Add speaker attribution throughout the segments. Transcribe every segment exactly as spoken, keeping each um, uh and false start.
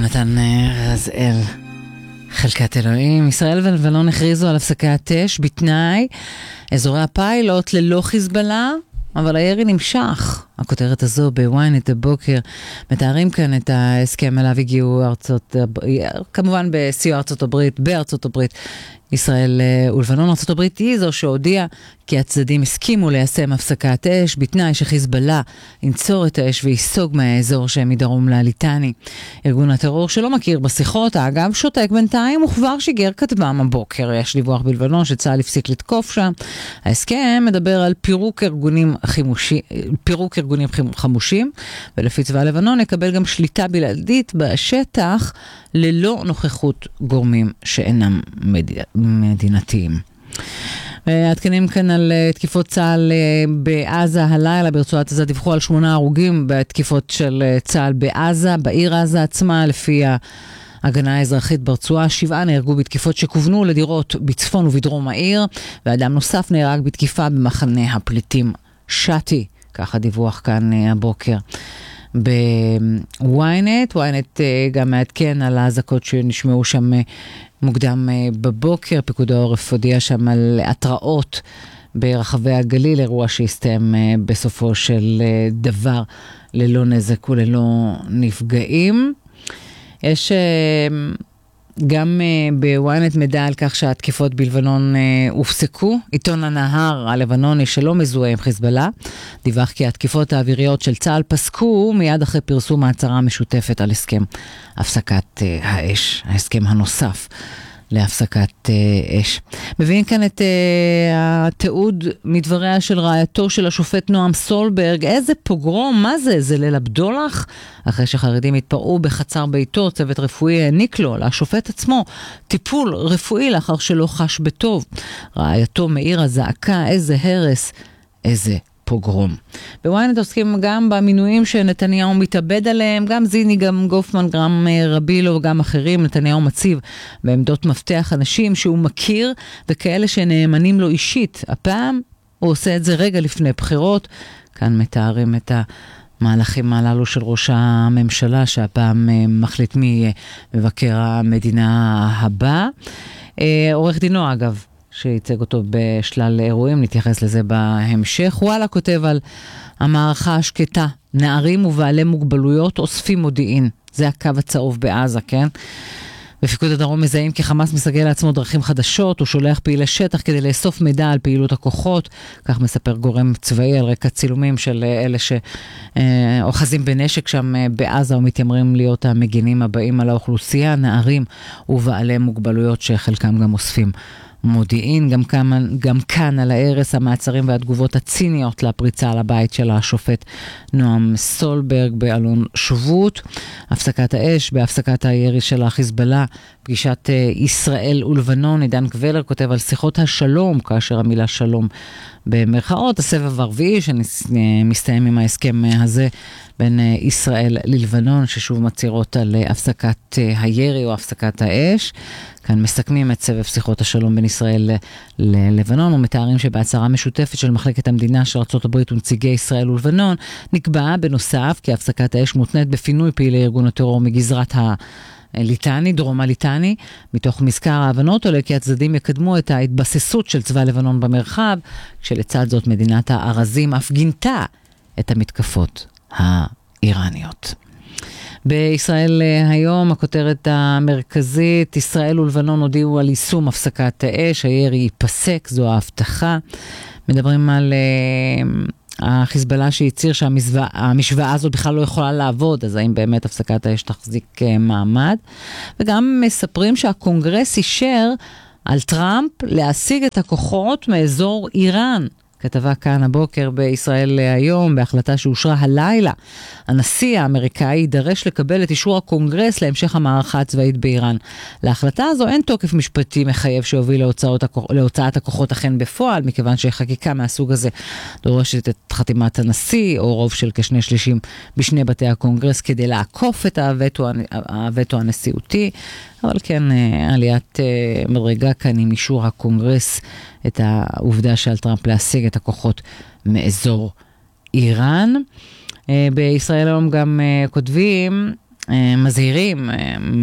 Speaker 1: נתן רזאל, חלקת אלוהים. ישראל ולבנון הכריזו על הפסקת אש בתנאי אזורי הפיילוט ללא חיזבאללה, אבל הירי נמשך. הכותרת הזו בוויינט הבוקר מתארים כאן את ההסכם אליו הגיעו ארצות, כמובן בסיוע ארצות הברית, בארצות הברית, ישראל ולבנון. ארצות הברית היא זו שהודיעה כי הצדדים הסכימו ליישם הפסקת אש בתנאי שחיזבאללה ינצור את האש ויסוג מהאזור שמדרום לליטני. ארגון הטרור שלא מכיר בשיחות, אגב, שותק בינתיים, וכבר שיגר כתבם הבוקר. יש דיווח בלבנון שצה"ל הפסיק לתקוף שם. ההסכם מדבר על פירוק ארגונים חימושי, פירוק ארגונים חמושים, ולפי צבא לבנון יקבל גם שליטה בלעדית בשטח ללא נוכחות גורמים שאינם מדינתיים. עדכנים כאן על תקיפות צה"ל בעזה הלילה. ברצועת עזה דיווחו על שמונה הרוגים בתקיפות של צה"ל בעזה, בעיר עזה עצמה. לפי ההגנה האזרחית ברצועה, שבעה נהרגו בתקיפות שכוונו לדירות בצפון ובדרום העיר, ואדם נוסף נהרג בתקיפה במחנה הפליטים שתי. ככה דיווח כאן הבוקר בוויינט. וויינט גם מעדכן על ההזקות שנשמעו שם מוקדם בבוקר. פיקוד העורף הודיע שם על התראות ברחבי הגליל, אירוע שהסתיים בסופו של דבר ללא נזק וללא נפגעים. יש גם בוויינט מידע על כך שהתקיפות בלבנון הופסקו. עיתון הנהר הלבנוני שלא מזוהה עם חיזבאללה דיווח כי התקיפות האוויריות של צה"ל פסקו מיד אחרי פרסום ההצהרה המשותפת על הסכם הפסקת האש, ההסכם הנוסף להפסקת אש. מביאים כאן את התיעוד מדבריה של רעייתו של השופט נועם סולברג. איזה פוגרום, מה זה? זה ליל הבדולח? אחרי שחרדים התפרעו בחצר ביתו, צוות רפואי העניק לו, לשופט עצמו, טיפול רפואי לאחר שלא חש בטוב. רעייתו מאיר הזעקה, איזה הרס, איזה פוגרום. בוויינט עוסקים גם במינויים שנתניהו מתאבד עליהם, גם זיני, גם גופמן, גם רבילו וגם אחרים. נתניהו מציב בעמדות מפתח אנשים שהוא מכיר וכאלה שנאמנים לו אישית. הפעם הוא עושה את זה רגע לפני בחירות. כאן מתארים את המהלכים הללו של ראש הממשלה, שהפעם מחליט מי מבקר המדינה הבא. עורך דינו אגב, שייצג אותו בשלל אירועים, נתייחס לזה בהמשך. וואלה כותב על המערכה השקטה, נערים ובעלי מוגבלויות אוספים מודיעין. זה הקו הצהוב בעזה, כן? בפיקוד הדרום מזהים כי חמאס מסגל לעצמו דרכים חדשות, הוא שולח פעילי שטח כדי לאסוף מידע על פעילות הכוחות, כך מספר גורם צבאי על רקע צילומים של אלה שאוחזים בנשק שם בעזה ומתיימרים להיות המגינים הבאים על האוכלוסייה, נערים ובעלי מוגבלויות שחלקם גם אוספים מודיעין. גם כאן, גם כאן על הערס המעצרים והתגובות הציניות לפריצה על הבית של השופט נועם סולברג באלון שבות. הפסקת האש בהפסקת הירי של החיזבאללה, פגישת ישראל ולבנון. עידן קבלר כותב על שיחות השלום, כאשר המילה שלום במרכאות. הסבב הרביעי שמסתיים עם ההסכם הזה בין ישראל ללבנון, ששוב מצהירות על הפסקת הירי או הפסקת האש. כאן מסכמים את סבב שיחות השלום בין ישראל ללבנון, ומתארים שבהצהרה משותפת של מחלקת המדינה של ארצות הברית ונציגי ישראל ולבנון, נקבע בנוסף כי הפסקת האש מותנית בפינוי פעילי ארגון הטרור מגזרת הליטני, דרום הליטני. מתוך מזכר ההבנות עולה כי הצדדים יקדמו את ההתבססות של צבא לבנון במרחב, כשלצד זאת מדינת הארזים אף גינתה את המתקפות האיראניות. בישראל היום הכותרת המרכזית, ישראל ולבנון הודיעו על יישום הפסקת האש, הירי ייפסק, זו ההבטחה. מדברים על uh, החיזבאללה שהצהיר שהמשוואה הזאת בכלל לא יכולה לעבוד, אז האם באמת הפסקת האש תחזיק uh, מעמד? וגם מספרים שהקונגרס אישר על טראמפ להשיג את הכוחות מאזור איראן. כתבה כאן הבוקר בישראל היום, בהחלטה שאושרה הלילה. הנשיא האמריקאי יידרש לקבל את אישור הקונגרס להמשך המערכה הצבאית באיראן. להחלטה הזו אין תוקף משפטי מחייב שהוביל להוצאת, להוצאת הכוחות אכן בפועל, מכיוון שחקיקה מהסוג הזה דורשת את חתימת הנשיא, או רוב של כשני שלישים בשני בתי הקונגרס, כדי לעקוף את הווטו, הווטו הנשיאותי. אבל כן, עליית מדרגה כאן עם אישור הקונגרס את העובדה שעל טראמפ להשיג את הכוחות מאזור איראן. בישראל היום גם כותבים מזהירים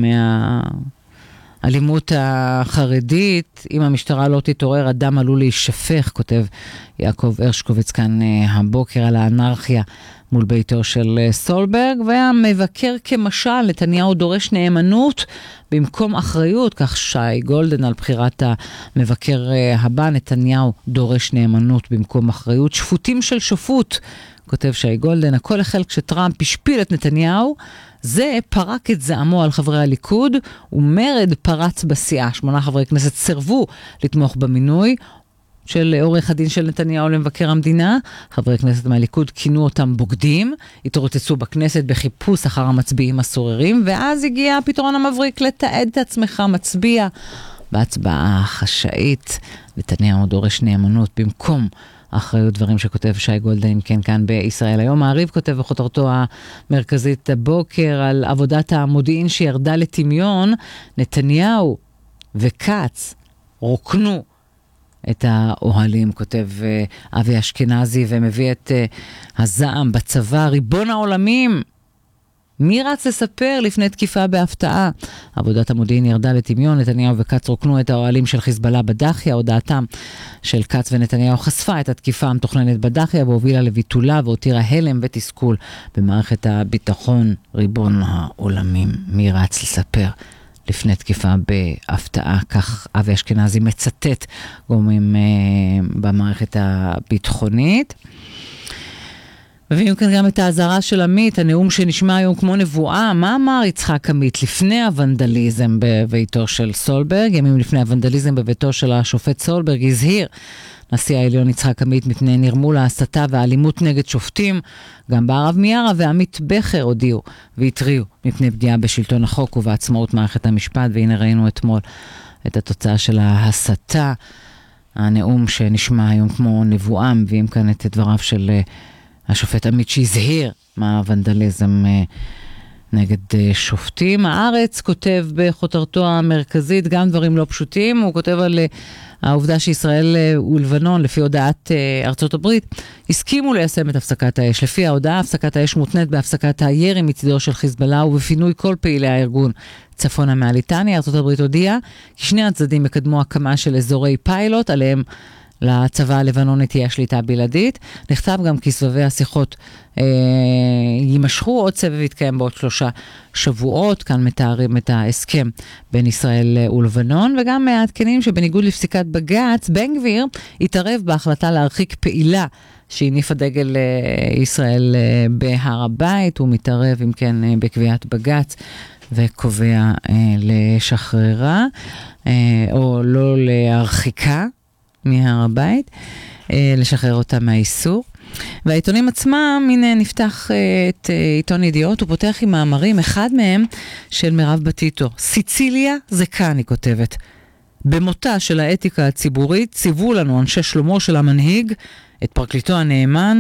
Speaker 1: מהאלימות החרדית, אם המשטרה לא תתעורר, אדם עלול להישפך, כותב יעקב הרשקוביץ כאן הבוקר על האנרכיה מול ביתו של סולברג, והמבקר כמשל, נתניהו דורש נאמנות במקום אחריות, כך שי גולדן על בחירת המבקר הבא, נתניהו דורש נאמנות במקום אחריות, שפוטים של שפוט, כותב שי גולדן, הכל החל כשטראמפ השפיל את נתניהו, זה פרק את זעמו על חברי הליכוד, ומרד פרץ בסיעה, שמונה חברי כנסת סרבו לתמוך במינוי, של עורך הדין של נתניהו למבקר המדינה, חברי כנסת מהליכוד כינו אותם בוגדים, התרוצצו בכנסת בחיפוש אחר המצביעים הסוררים, ואז הגיע הפתרון המבריק לתעד את עצמך מצביע בהצבעה חשאית. נתניהו דורש נאמנות במקום אחריות, דברים שכותב שי גולדן, כן, כאן בישראל היום. מעריב כותב בכותרתו המרכזית הבוקר על עבודת המודיעין שירדה לטמיון, נתניהו וכץ רוקנו את האוהלים, כותב uh, אבי אשכנזי, ומביא את uh, הזעם בצבא, ריבון העולמים. מי רץ לספר לפני תקיפה בהפתעה? עבודת המודיעין ירדה לטמיון, נתניהו וכץ רוקנו את האוהלים של חיזבאללה בדחיה, הודעתם של כץ ונתניהו חשפה את התקיפה המתוכננת בדחיה, והובילה לביטולה והותירה הלם ותסכול במערכת הביטחון. ריבון העולמים, מי רץ לספר לפני תקיפה בהפתעה, כך אבי אשכנזי מצטט גורמים אה, במערכת הביטחונית. מביאים כאן גם את ההזרה של עמית, הנאום שנשמע היום כמו נבואה. מה אמר יצחק עמית לפני הוונדליזם בביתו של סולברג? ימים לפני הוונדליזם בביתו של השופט סולברג הזהיר נשיא העליון יצחק עמית מפני נרמול ההסתה והאלימות נגד שופטים. גם בערב מיארה ועמית בכר הודיעו והתריעו מפני פגיעה בשלטון החוק ובעצמאות מערכת המשפט, והנה ראינו אתמול את התוצאה של ההסתה. הנאום שנשמע היום כמו נבואה, מביאים כאן את דבריו של השופט עמית שהזהיר מהוונדליזם נגד שופטים. הארץ כותב בכותרתו המרכזית גם דברים לא פשוטים, הוא כותב על העובדה שישראל ולבנון, לפי הודעת ארצות הברית, הסכימו ליישם את הפסקת האש. לפי ההודעה, הפסקת האש מותנית בהפסקת הירי מצידו של חיזבאללה ובפינוי כל פעילי הארגון צפונה מהליטני. ארצות הברית הודיעה כי שני הצדדים יקדמו הקמה של אזורי פיילוט, עליהם לצבא הלבנוני תהיה שליטה בלעדית. נכתב גם כי סבבי השיחות אה, יימשכו, עוד סבב יתקיים בעוד שלושה שבועות. כאן מתארים את ההסכם בין ישראל ולבנון, וגם מעדכנים שבניגוד לפסיקת בג"ץ, בן גביר התערב בהחלטה להרחיק פעילה שהניפה דגל אה, ישראל אה, בהר הבית. הוא מתערב אם כן אה, בקביעת בג"ץ וקובע אה, לשחררה אה, או לא להרחיקה מהר הבית, לשחרר אותה מהאיסור. והעיתונים עצמם, הנה נפתח את עיתון ידיעות, הוא פותח עם מאמרים, אחד מהם של מירב בטיטו. סיציליה זה כאן, היא כותבת. במותה של האתיקה הציבורית ציוו לנו אנשי שלומו של המנהיג, את פרקליטו הנאמן,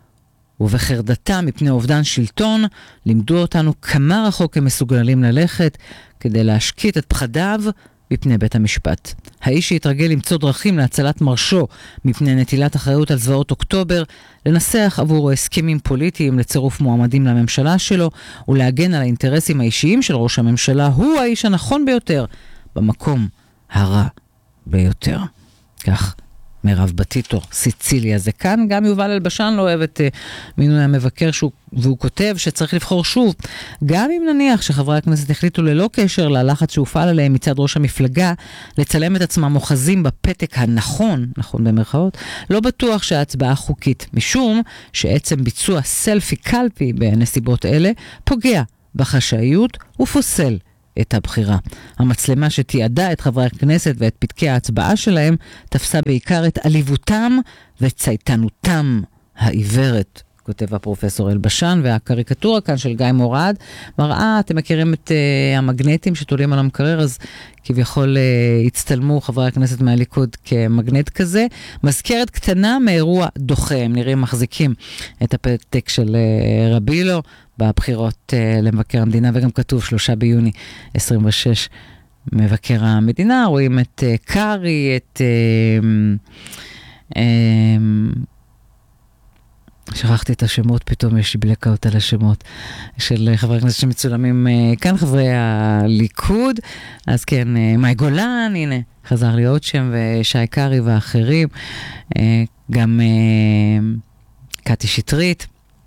Speaker 1: ובחרדתה מפני אובדן שלטון, לימדו אותנו כמה רחוק הם מסוגלים ללכת, כדי להשקיט את פחדיו מפני בית המשפט. האיש שהתרגל למצוא דרכים להצלת מרשו מפני נטילת אחריות על זוועות אוקטובר, לנסח עבור הסכמים פוליטיים לצירוף מועמדים לממשלה שלו, ולהגן על האינטרסים האישיים של ראש הממשלה, הוא האיש הנכון ביותר במקום הרע ביותר. כך מירב בטיטו, סיציליה זה כאן. גם יובל אלבשן לא אוהב את uh, מינוי המבקר, שהוא, והוא כותב שצריך לבחור שוב, גם אם נניח שחברי הכנסת החליטו ללא קשר ללחץ שהופעל עליהם מצד ראש המפלגה, לצלם את עצמם מוחזים בפתק הנכון, נכון במרכאות, לא בטוח שההצבעה חוקית, משום שעצם ביצוע סלפי קלפי בנסיבות אלה, פוגע בחשאיות ופוסל את הבחירה. המצלמה שתיעדה את חברי הכנסת ואת פתקי ההצבעה שלהם, תפסה בעיקר את עליבותם וצייתנותם העיוורת, כותב הפרופסור אלבשן. והקריקטורה כאן של גיא מורד מראה, אתם מכירים את uh, המגנטים שתולים על המקרר, אז כביכול uh, הצטלמו חברי הכנסת מהליכוד כמגנט כזה. מזכרת קטנה מאירוע דוחה, הם נראים מחזיקים את הפתק של uh, רבילו בבחירות uh, למבקר המדינה, וגם כתוב שלושה ביוני עשרים ושש מבקר המדינה. רואים את uh, קרי, את... Uh, um, שכחתי את השמות, פתאום יש לי בלקאות על השמות של חברי הכנסת שמצולמים כאן, חברי הליכוד. אז כן, מאי גולן, הנה, חזר לי עוד שם, ושי קרי ואחרים, גם קטי שטרית,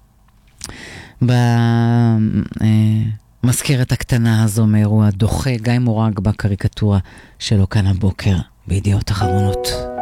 Speaker 1: במזכרת הקטנה הזו מאירוע דוחה, גיא מורג בקריקטורה שלו כאן הבוקר, בידיעות אחרונות.